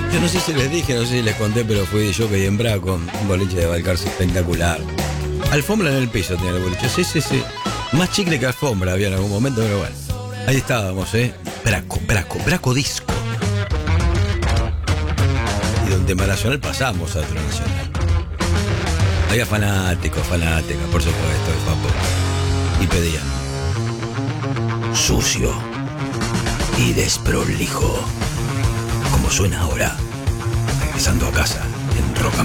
Yo no sé si les dije, no sé si les conté, pero fui yo que en Braco, un boliche de Balcarce espectacular. Alfombra en el piso tenía el boliche, sí. Más chicle que alfombra había en algún momento, pero bueno. Ahí estábamos, Braco Disco. Y donde tema nacional pasamos a otro nacional. Había fanáticas, por supuesto, de Papo. Y pedían sucio y desprolijo, como suena ahora, regresando a casa en Rock and